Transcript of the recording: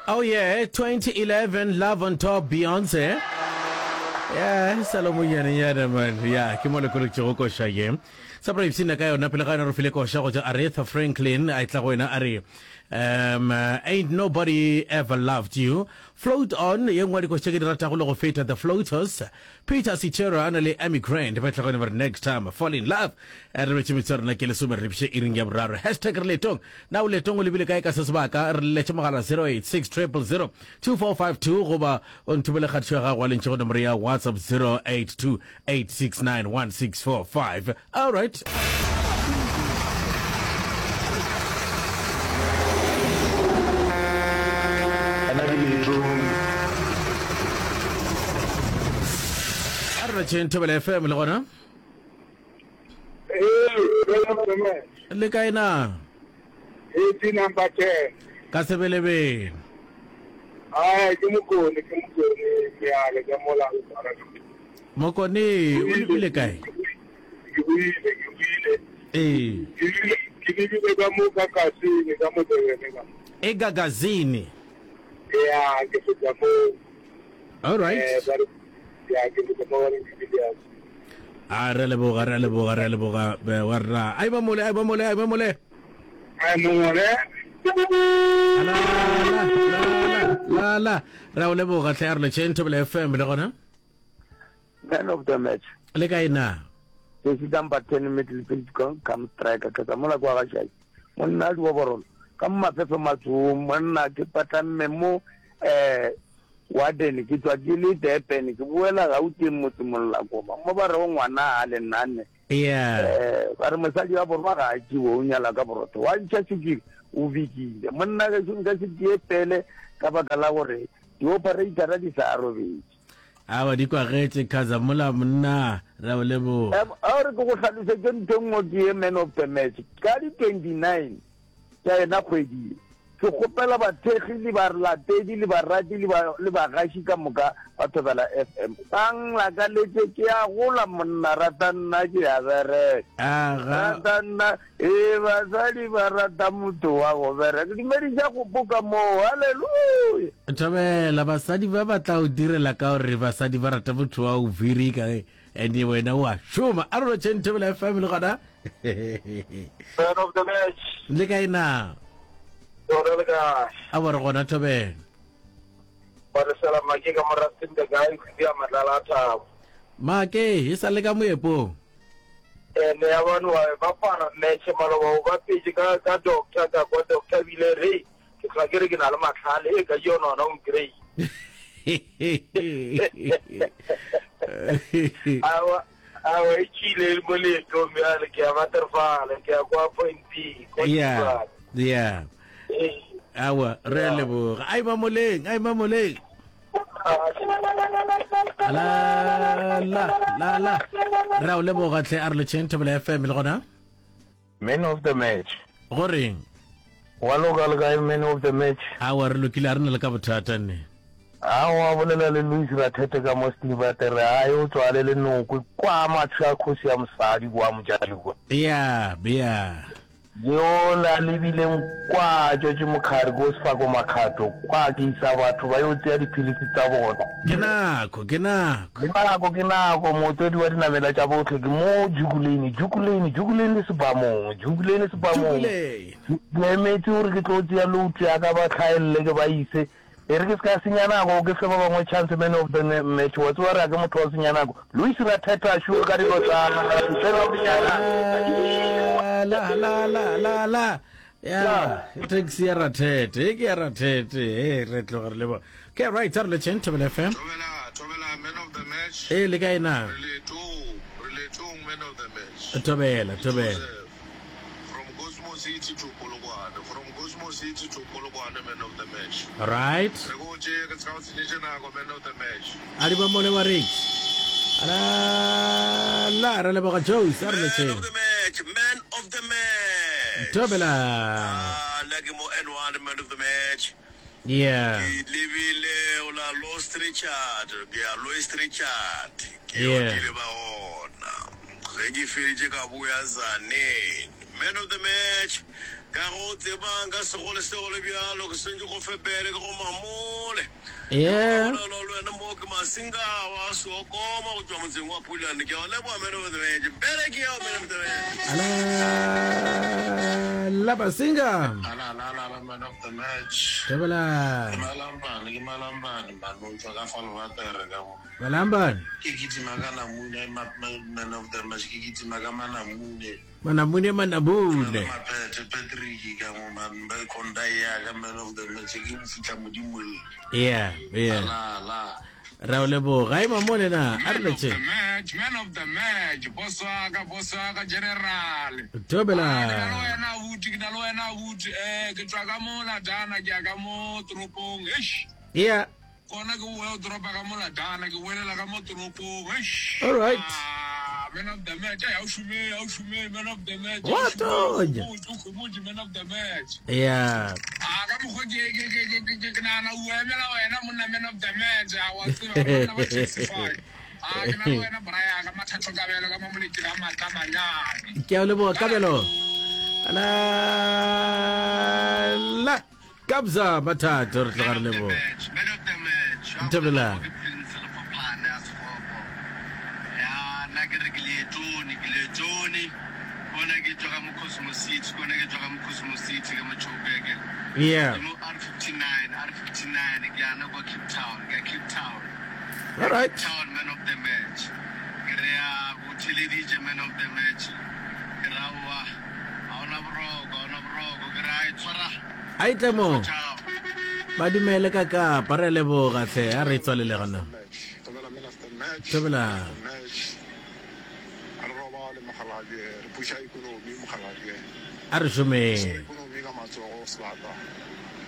Oh yeah, 2011 Love on Top Beyonce. Yeah, Salomo yana man. Yeah, kimole kolo choko shaye. Sabra ibsina kayo na pila kayo na rufile ko siya ko Aretha Franklin ay tlakoy na ari. Ain't Nobody Ever Loved You. Float On, yung wali ko siya kinarata ko loko fate The Floaters. Peter Cetera na le Emigrant. Ba tlakoy na next time fall in love. Richi mitzor na kila sumer ripshe iring yabraro. Hashtag reletong. Now letong ulibili kaya kasasbaka. Reletong makala 086 000 2452. Goba on tubela katsya walin choko na Maria WhatsApp 082 869 1645. Alright. Tobel FM lagona. Le kaina. Number 10. Kasebelebe. Ay, kumuko ya le jamola. Mokoni ulibile kai. Kibile kama kakasi ni kama teweka. Egagazini. Yeah, kifutamo. All right. Ya kifutamo ni kibile. Arale boga warra. Ay bamole. Ay mole. La. Raule boga tayarle Tobel FM lagona. Man of the match. Le kaina. This is number 10 middle field come striker kaza mola kwa gashai. Monna duwa boron. Kama pepe matu monna kipata memo wadeni kitwa gili tepeni kibuela gauti mutu mola kwa. Mabara ngwana ale nane. Yeah. Para mesali wa borwa ga jiwo unyala ka boroto. Wa nchasiki uviki. Monna ga shunga sitie pele kabakala gore. Di operator di sa arobi. Awa di kwa getse kaza mola mna rawlebo. Ahora ko tlhalose ke ntengo ke man of the match. Ka di 29 ya ena kgwedi. Ke gopela bathegi le balatedi le barati le bagashi ka moka ba Thobela FM. Bang la ka letse ke a gola monna ratanna ke a bere. Ratanna basadi ba rata motho wa go bere. Ke dimedisa go boka mo. Hallelujah. Thobela basadi ba batla o direla ka hore basadi ba rata motho wa o virika ene wena wa shuma arolo Tobel FM le gona. Man of the match. Le kaina. Awar gona Thobel. Para salam maki ka maratin da gai kudia madalata. Make isale ka moepo. Ne abantu ba para match malo ba piji ka doctor ka ko doctor bile re. Ke khagere ke na le matlhale ka yona no grey. Awa chile mole to mi ale ke avatarfa le ke kwa point B. Yeah. Awa relebo. Ay mamoleng. La. Raule boga tle arlo Tobel FM le gona. Man of the match. Goring. Walo galga man of the match. Awa re lokile arna le ka bothata ne. Awa bolela le Louis Rathete ka mo Steve Tere ayo tswale le noko kwa matsha khosi ya msadi kwa mojadi kwa. Yeah. Yo la libile kwa joji mukhari go sifako makhato kwa ke isa batho ba yo tsia dipilisi tsa bona. Kenako motodi wa dinamela tsa botlhe ke mo jukuleni sebamo. Le metsi ore ke tlotsi ya loti aka ba tlhaelle ke ba ise. Ere ke ska senyana go ke feba bangwe chance man of the match wa tswara ke motho wa senyana go Louis Rathete sure ka dilo tsa la yeah taxi ya Rathete re tloga re lebo ke right are le Tobel FM Thobela man of the match. Le kaina Relato man of the match. Thobela From Cosmo City to Polokwane. Man of the match. All right. Re go je ke tsao tsinye na go man of the match. Ali ba mole wa Rich. La re le boga Joe sar le Man of the match. Thobela. Like mo N1 man of the match. Yeah. Libile ola Lost Richard. Yeah. Regi Fiji Kabuya Zane. Man of the match. ka go tsebang ka segole bjalo ke sentse go fepele ke go mamole Yeah. lwana mo ke masinga wa sokoma go tswa motseng wa Pulane ke o leboa man of the match bele ke yo man of the match La Basinga. ala man of the match Tebela. malambane manontswa ka fa lewatere ka mo Balamban. ke kitima ka namune man of the match ke kitima ka manamune Manamune manabule. mapete Patrick ka mo man ba kondaya ka man of the match ke mo fitla modimo Yeah. la Raule bo. Gai mamone na. Arleche. man of the match boswaka general Tebela. ke tswa ka mo la dana ke ya ka mo tropong Yeah. kona ke o dropa ka mo la dana ke welela ka mo tropong All right. man of the match au shume man of the match What? man of the match Yeah. ka mo go ke nana o emela wena monna man of the match wa tseba ba 65 ke na wena braya ka mathatho ka belo ka mo moleki ka mata manyane Ke a leboa Kabelo. La Kabza Matata re tla lebo. man of the match Tebela. kona ke tswa ka mo Cosmos City ka mo Joburg Yeah. mo R59 ke yana kwa Cape Town All right. man of the match ke re ya go television man of the match ke ra wa ona brogo ke ra itshwara Ai temo. ciao Ba dumele ka ka pa re leboga tle a re tswalele gona. Tebela. A re shumeng. ekonomi ka matsogo sebata